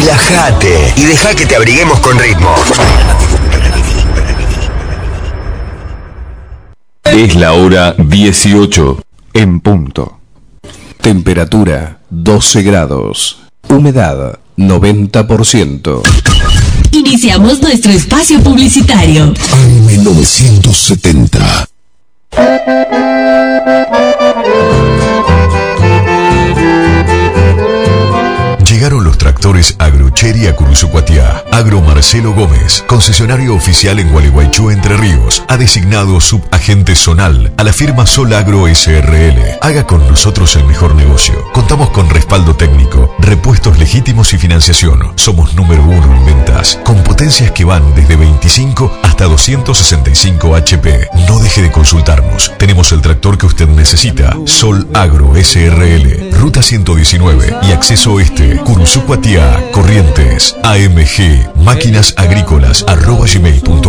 Relájate y deja que te abriguemos con ritmo. Es la hora 18 en punto. Temperatura 12 grados. Humedad 90%. Iniciamos nuestro espacio publicitario. AM 970. Llegaron los tractores Agrocheri a Curuzucuatiá. Agro Marcelo Gómez, concesionario oficial en Gualeguaychú, Entre Ríos, ha designado subagente zonal a la firma Sol Agro SRL. Haga con nosotros el mejor negocio. Contamos con respaldo técnico, repuestos legítimos y financiación. Somos número 1 en ventas, con potencias que van desde 25 hasta 265 HP. No deje de consultarnos. Tenemos el tractor que usted necesita. Sol Agro SRL, Ruta 119 y Acceso Oeste, Curuzucuatiá, Corrientes. AMG, máquinasagrícolas@gmail.com.